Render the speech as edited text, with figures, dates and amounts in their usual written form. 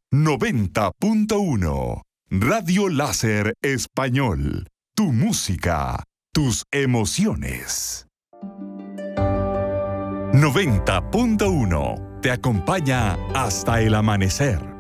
90.1 Radio Láser Español. Tu música, tus emociones. 90.1 te acompaña hasta el amanecer.